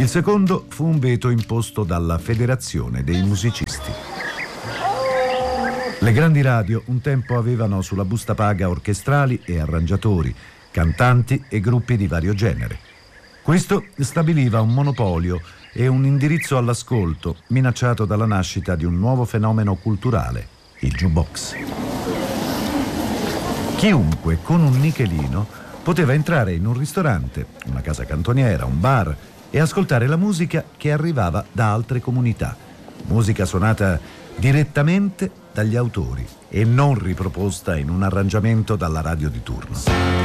Il secondo fu un veto imposto dalla Federazione dei musicisti. Le grandi radio un tempo avevano sulla busta paga orchestrali e arrangiatori, cantanti e gruppi di vario genere. Questo stabiliva un monopolio e un indirizzo all'ascolto minacciato dalla nascita di un nuovo fenomeno culturale, il jukebox. Chiunque con un nichelino poteva entrare in un ristorante, una casa cantoniera, un bar e ascoltare la musica che arrivava da altre comunità. Musica suonata direttamente dagli autori e non riproposta in un arrangiamento dalla radio di turno.